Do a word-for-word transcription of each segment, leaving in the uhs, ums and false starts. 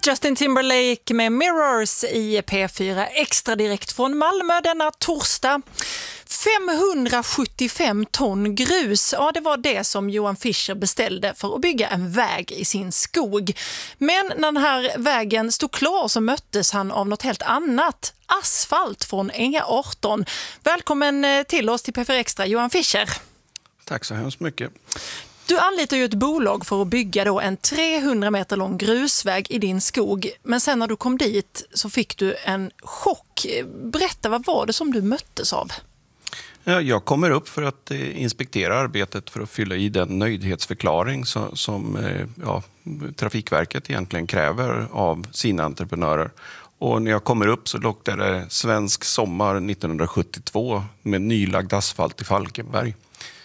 Justin Timberlake med Mirrors i P fyra Extra direkt från Malmö denna torsdag. femhundrasjuttiofem ton grus, ja det var det som Johan Fischer beställde för att bygga en väg i sin skog. Men när den här vägen stod klar så möttes han av något helt annat. Asfalt från E arton. Välkommen till oss till P fyra Extra, Johan Fischer. Tack så hemskt mycket. Du anlitar ju ett bolag för att bygga då en trehundra meter lång grusväg i din skog. Men sen när du kom dit så fick du en chock. Berätta, vad var det som du möttes av? Ja, jag kommer upp för att eh, inspektera arbetet för att fylla i den nöjdhetsförklaring som, som eh, ja, Trafikverket egentligen kräver av sina entreprenörer. Och när jag kommer upp så luktar det svensk sommar nittonhundrasjuttiotvå med nylagd asfalt i Falkenberg.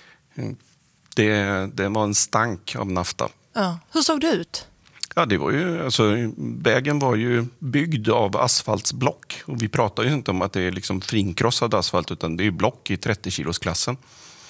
Det, det var en stank av nafta. Ja. Hur såg det ut? Ja, det var ju, alltså, vägen var ju byggd av asfaltsblock. Och vi pratar ju inte om att det är liksom finkrossad asfalt, utan det är block i trettio kilos klassen.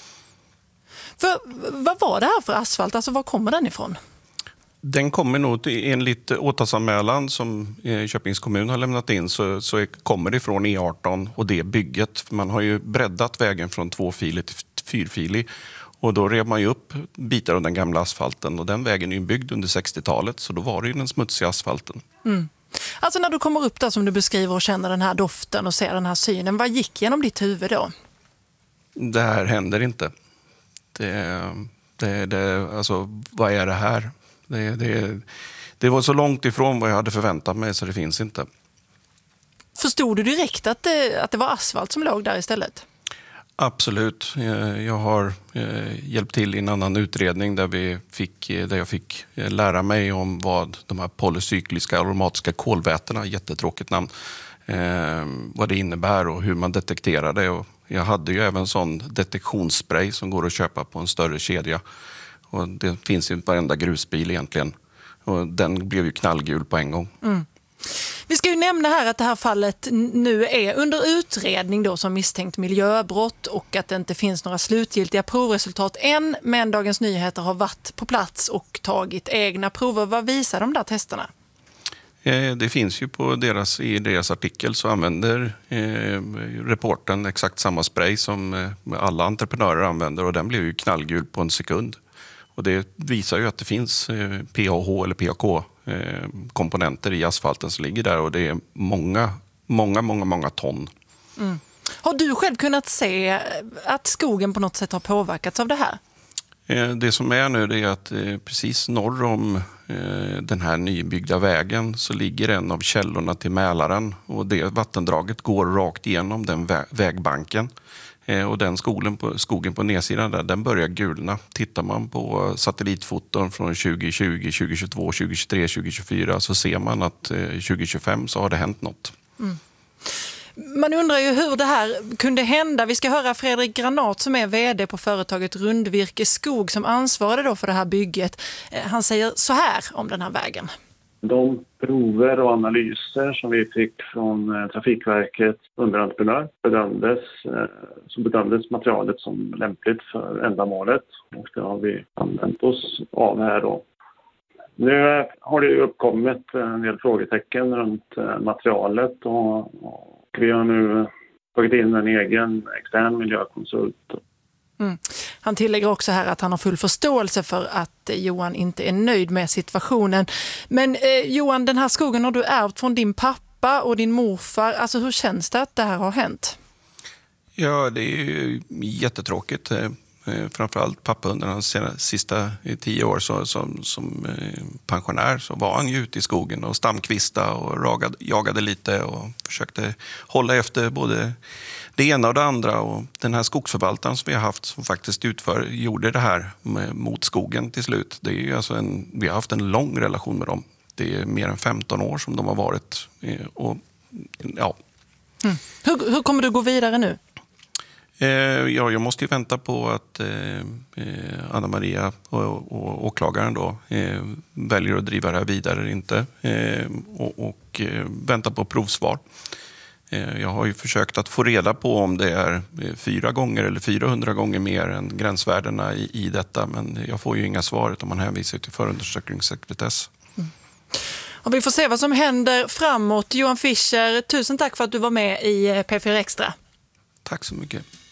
För, vad var det här för asfalt? Alltså, var kommer den ifrån? Den kommer nog till, enligt åtalsanmälan som Köpings kommun har lämnat in, så, så kommer det från E arton och det bygget. Man har ju breddat vägen från tvåfilig till fyrfilig. Och då rev man ju upp bitar av den gamla asfalten. Och den vägen är ju byggd under sextiotalet, så då var det ju den smutsiga asfalten. Mm. Alltså när du kommer upp där som du beskriver och känner den här doften och ser den här synen, vad gick genom ditt huvud då? Det här händer inte. Det, det, det, alltså, vad är det här? Det, det, det var så långt ifrån vad jag hade förväntat mig, så det finns inte. Förstod du direkt att det, att det var asfalt som låg där istället? Absolut. Jag har hjälpt till i en annan utredning där, vi fick, där jag fick lära mig om vad de här polycykliska aromatiska kolvätena, jättetråkigt namn, eh, vad det innebär och hur man detekterar det. Och jag hade ju även sån detektionsspray som går att köpa på en större kedja. Och det finns ju varenda grusbil egentligen. Och den blev ju knallgul på en gång. Mm. Vi ska ju nämna här att det här fallet nu är under utredning då som misstänkt miljöbrott och att det inte finns några slutgiltiga provresultat än, men Dagens Nyheter har varit på plats och tagit egna prover. Vad visar de där testerna? Det finns ju på deras, i deras artikel så använder eh, reporten exakt samma spray som eh, alla entreprenörer använder, och den blev ju knallgul på en sekund. Och det visar ju att det finns eh, P H H eller P H K komponenter i asfalten som ligger där, och det är många, många, många, många ton. Mm. Har du själv kunnat se att skogen på något sätt har påverkats av det här? Det som är nu är att precis norr om den här nybyggda vägen så ligger en av källorna till Mälaren, och det vattendraget går rakt igenom den vägbanken. Och den skogen på, skogen på nedsidan där, den börjar gulna. Tittar man på satellitfoton från tjugo tjugo, tjugo tjugotvå, tjugo tjugotre, tjugo tjugofyra så ser man att tjugo tjugofem så har det hänt något. Mm. Man undrar ju hur det här kunde hända. Vi ska höra Fredrik Granat som är vd på företaget Rundvirke Skog som ansvarade då för det här bygget. Han säger så här om den här vägen. De prover och analyser som vi fick från Trafikverkets underentreprenör bedömdes, så bedömdes materialet som lämpligt för ändamålet, och det har vi använt oss av här då. Nu har det ju uppkommit en del frågetecken runt materialet, och vi har nu tagit in en egen extern miljökonsult. Mm. Han tillägger också här att han har full förståelse för att Johan inte är nöjd med situationen. Men eh, Johan, den här skogen har du ärvt från din pappa och din morfar. Alltså hur känns det att det här har hänt? Ja, det är ju jättetråkigt. Framförallt pappa under hans sista tio år så, som, som pensionär så var han ju ute i skogen och stamkvista och ragade, jagade lite och försökte hålla efter både det ena och det andra. Och den här skogsförvaltaren som vi har haft som faktiskt utför, gjorde det här med, mot skogen till slut. Det är ju alltså en, vi har haft en lång relation med dem. Det är mer än femton år som de har varit. Och, ja. Mm. Hur, hur kommer du gå vidare nu? Ja, jag måste ju vänta på att eh, Anna-Maria och, och åklagaren då eh, väljer att driva det här vidare eller inte. Eh, och och eh, vänta på provsvar. Eh, jag har ju försökt att få reda på om det är fyra gånger eller fyrahundra gånger mer än gränsvärdena i, i detta. Men jag får ju inga svar utan man hänvisar till förundersökningssekretess. Mm. Och vi får se vad som händer framåt. Johan Fischer, tusen tack för att du var med i P fyra Extra. Tack så mycket.